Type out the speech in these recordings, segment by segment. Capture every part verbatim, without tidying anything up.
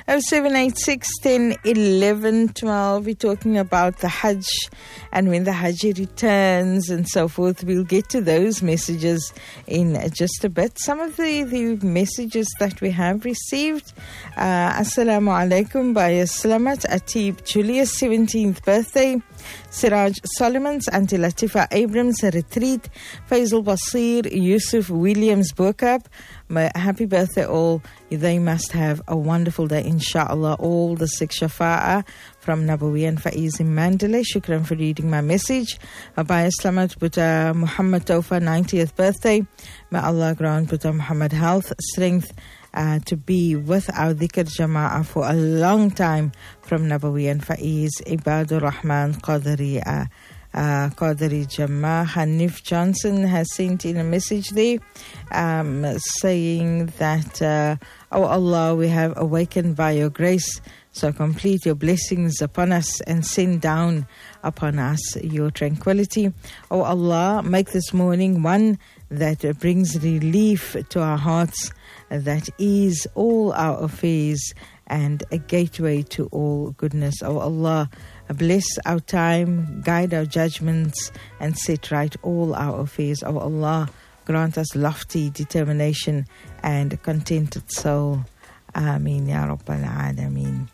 oh seven eight six, ten, eleven, twelve. We're talking about the Hajj and when the Hajj returns and so forth. We'll get to those messages in just a bit. Some of the, the messages that we have received. Uh, Assalamu alaikum by Slamat Atib Julia's seventeenth birthday. Siraj Solomon's, Auntie Latifa Abrams, retreat. Faisal Basir, Yusuf Williams, Burkab. Happy birthday all. They must have a wonderful day, inshallah. All the six shafa'a from Nabawi and Faiz in Mandalay. Shukran for reading my message. Abaya Slamat Buta Muhammad Tawfa, ninetieth birthday. May Allah grant Buta Muhammad health, strength, Uh, to be with our dhikr jama'ah for a long time from Nabawi and Faiz, Ibadur Rahman Qadri, uh, uh, Qadri Jama'ah. Hanif Johnson has sent in a message there um, saying that, uh, oh Allah, we have awakened by your grace, so complete your blessings upon us and send down upon us your tranquility. Oh Allah, make this morning one that brings relief to our hearts, that ease all our affairs and a gateway to all goodness. Oh Allah, bless our time, guide our judgments and set right all our affairs. Oh Allah, grant us lofty determination and a contented soul. Ameen Ya Rabbal Alameen.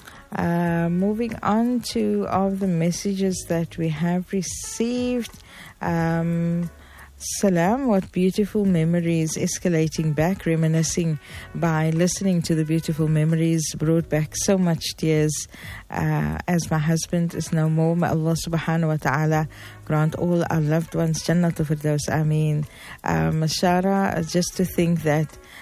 Uh, moving on to all the messages that we have received. Um, Salam, what beautiful memories, escalating back, reminiscing by listening to the beautiful memories, brought back so much tears. Uh, as my husband is no more, may Allah subhanahu wa ta'ala grant all our loved ones Jannatul Firdaus, Ameen. Um, Shara, just to think that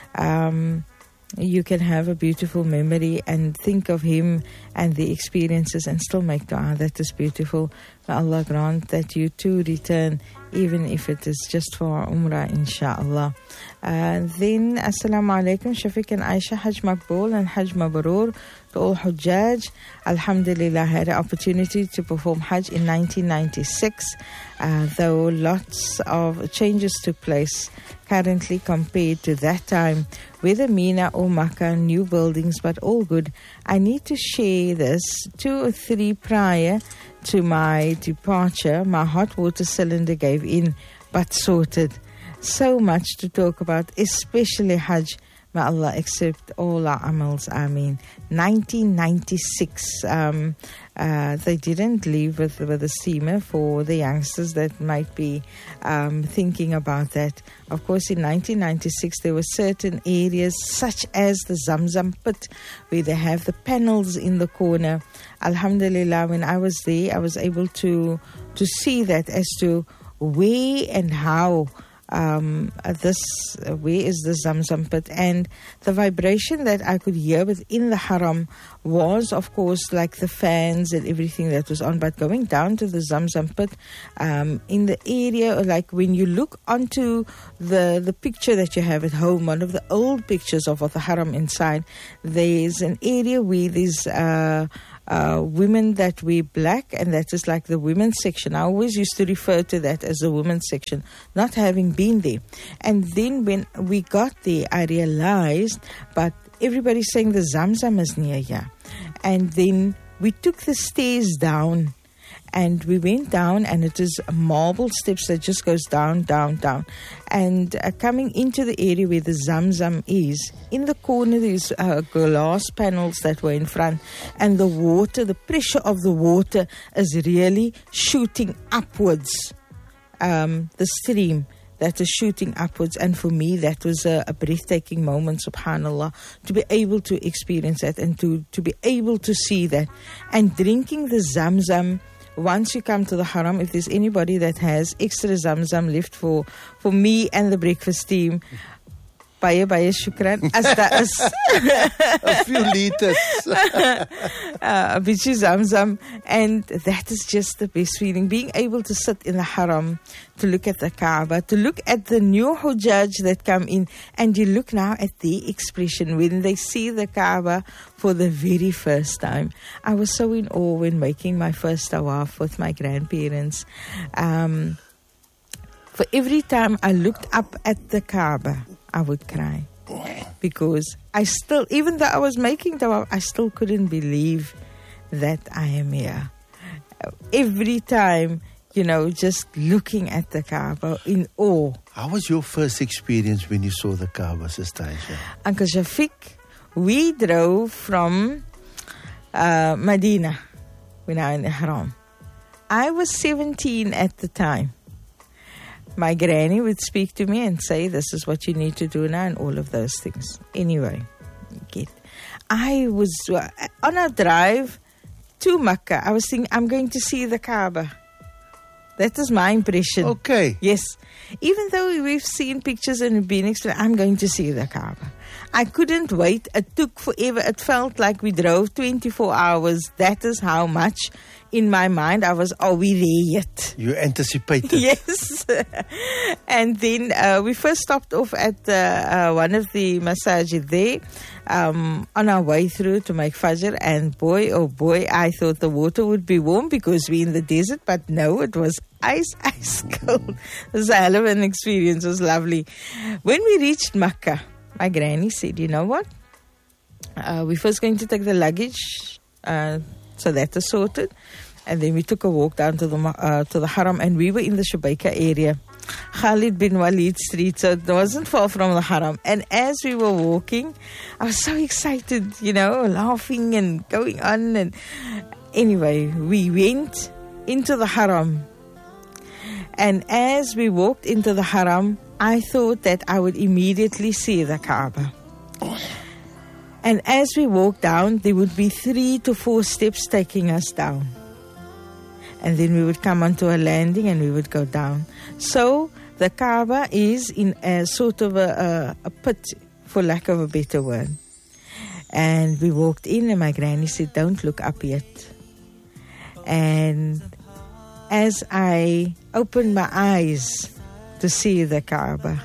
um, you can have a beautiful memory and think of him and the experiences and still make dua. That is beautiful. May Allah grant that you too return, even if it is just for Umrah, inshallah. Uh, then, Assalamu alaikum, Shafiq and Aisha, Hajj Maqbool and Hajj Mabrur to all Hujjaj. Alhamdulillah, I had an opportunity to perform Hajj in nineteen ninety-six, uh, though lots of changes took place currently compared to that time, whether Mina or Makkah, new buildings, but all good. I need to share this. Two or three prior to my departure, my hot water cylinder gave in, but sorted. So much to talk about, especially Hajj. May Allah accept all our amals. Ameen. nineteen ninety-six. Um, uh, they didn't leave with, with a steamer for the youngsters that might be um, thinking about that. Of course, in nineteen ninety-six, there were certain areas such as the Zamzam pit where they have the panels in the corner. Alhamdulillah, when I was there, I was able to, to see that as to where and how Um, this, uh, where is the Zamzam pit, and the vibration that I could hear within the haram was, of course, like the fans and everything that was on. But going down to the Zamzam pit, um, in the area, like when you look onto the the picture that you have at home, one of the old pictures of, of the haram inside, there's an area where there's uh, Uh, women that wear black, and that is like the women's section. I always used to refer to that as the women's section, not having been there. And then when we got there, I realized, but everybody's saying the Zamzam is near here. And then we took the stairs down, and we went down, and it is marble steps that just goes down, down, down. And uh, coming into the area where the Zamzam is, in the corner there's uh, glass panels that were in front, and the water, the pressure of the water is really shooting upwards, um, the stream that is shooting upwards. And for me, that was a, a breathtaking moment, subhanallah, to be able to experience that and to, to be able to see that. And drinking the Zamzam, once you come to the haram, if there's anybody that has extra Zamzam left for, for me and the breakfast team, baie, baie shukran. As that is a few liters. uh, which is Zamzam. And that is just the best feeling. Being able to sit in the haram, to look at the Kaaba, to look at the new Hujjaj that come in, and you look now at the expression when they see the Kaaba for the very first time. I was so in awe when making my first tawaf with my grandparents. Um, for every time I looked up at the Kaaba, I would cry. because I still, even though I was making tawaf, I still couldn't believe that I am here. Every time, you know, just looking at the Kaaba in awe. How was your first experience when you saw the Kaaba, Sister Aisha? Uncle Shafiq, we drove from uh, Medina when I was in Ihram. I was seventeen at the time. My granny would speak to me and say, this is what you need to do now, and all of those things. Anyway, get. I was uh, on a drive to Makkah. I was thinking, I'm going to see the Kaaba. That was my impression. Okay. Yes. Even though we've seen pictures and been explained, I'm going to see the Kaaba. I couldn't wait. It took forever. It felt like we drove twenty-four hours. That is how much in my mind I was, are we there yet? You anticipated. Yes. And then uh, we first stopped off at uh, uh, one of the masajid there um, on our way through to make fajr. And boy, oh boy, I thought the water would be warm because we're in the desert. But no, it was ice, ice cold. It was a hell of an experience. It was lovely. When we reached Makkah, my granny said, you know what? Uh, we're first going to take the luggage. Uh, so that was sorted. And then we took a walk down to the uh, to the Haram, and we were in the Shubaika area, Khalid bin Walid Street, so it wasn't far from the Haram. And as we were walking, I was so excited, you know, laughing and going on. And anyway, we went into the Haram. And as we walked into the Haram, I thought that I would immediately see the Kaaba. And as we walked down, there would be three to four steps taking us down. And then we would come onto a landing and we would go down. So the Kaaba is in a sort of a, a, a pit, for lack of a better word. And we walked in and my granny said, don't look up yet. And as I opened my eyes to see the Kaaba,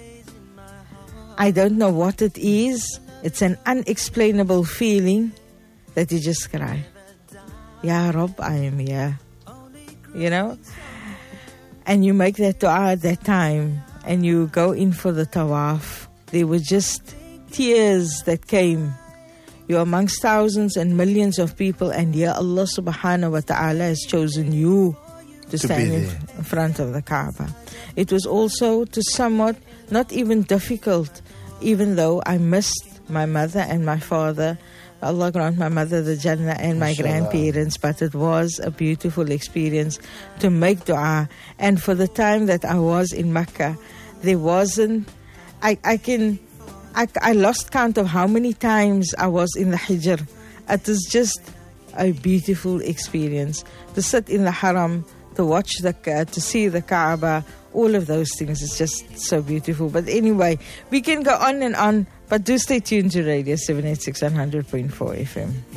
I don't know what it is. It's an unexplainable feeling that you just cry. Ya Rabb, I am here. You know? And you make that dua at that time and you go in for the tawaf. There were just tears that came. You're amongst thousands and millions of people, and here Allah subhanahu wa ta'ala has chosen you to, to stand in front of the Kaaba. It was also to somewhat not even difficult, even though I missed my mother and my father. Allah grant my mother the Jannah and my Inshallah. grandparents, but it was a beautiful experience to make dua. And for the time that I was in Makkah, there wasn't, I, I can, I, I lost count of how many times I was in the Hijr. It is just a beautiful experience to sit in the Haram, to watch the, uh, to see the Kaaba. All of those things is just so beautiful. But anyway, we can go on and on, but do stay tuned to Radio seven eighty-six one hundred point four F M.